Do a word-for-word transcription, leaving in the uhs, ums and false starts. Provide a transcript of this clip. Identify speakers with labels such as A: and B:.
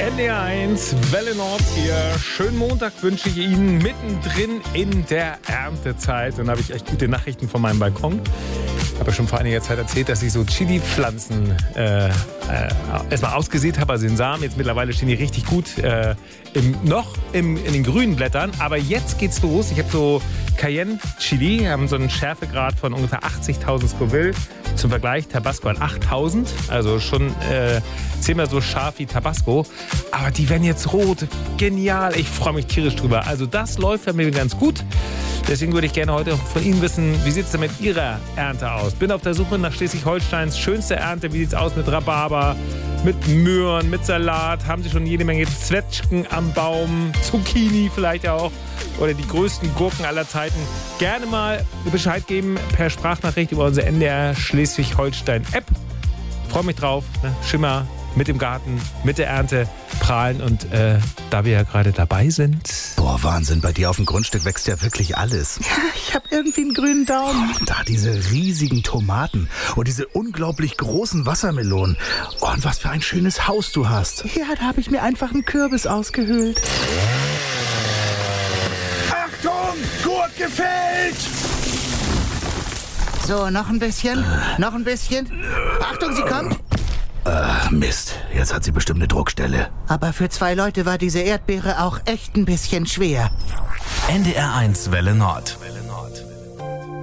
A: N D R eins, Welle Nord hier. Schönen Montag wünsche ich Ihnen mittendrin in der Erntezeit. Und da habe ich echt gute Nachrichten von meinem Balkon. Ich habe ja schon vor einiger Zeit erzählt, dass ich so Chili-Pflanzen äh, äh, erstmal ausgesät habe, also den Samen. Jetzt mittlerweile stehen die richtig gut äh, im, noch im, in den grünen Blättern. Aber jetzt geht's los. Ich habe so Cayenne-Chili, haben so einen Schärfegrad von ungefähr achtzigtausend Scoville. Zum Vergleich, Tabasco hat achttausend, also schon äh, zehnmal so scharf wie Tabasco. Aber die werden jetzt rot. Genial, ich freue mich tierisch drüber. Also das läuft bei mir ganz gut. Deswegen würde ich gerne heute von Ihnen wissen, wie sieht es denn mit Ihrer Ernte aus? Bin auf der Suche nach Schleswig-Holsteins schönste Ernte. Wie sieht es aus mit Rhabarber, mit Möhren, mit Salat? Haben Sie schon jede Menge Zwetschgen am Baum? Zucchini vielleicht auch? Oder die größten Gurken aller Zeiten? Gerne mal Bescheid geben per Sprachnachricht über unsere N D R Schleswig-Holstein-App. Freue mich drauf. Ne? Schimmer mit dem Garten, mit der Ernte prahlen. Und äh, da wir ja gerade dabei sind...
B: Boah, Wahnsinn, bei dir auf dem Grundstück wächst ja wirklich alles.
C: Ja, ich habe irgendwie einen grünen Daumen.
B: Und da diese riesigen Tomaten und diese unglaublich großen Wassermelonen. Oh, und was für ein schönes Haus du hast.
C: Ja, da habe ich mir einfach einen Kürbis ausgehöhlt.
B: Achtung, Gurke fällt!
C: So, noch ein bisschen, noch ein bisschen. Achtung, sie kommt.
B: Äh, Mist, jetzt hat sie bestimmt eine Druckstelle.
C: Aber für zwei Leute war diese Erdbeere auch echt ein bisschen schwer.
D: N D R eins Welle Nord.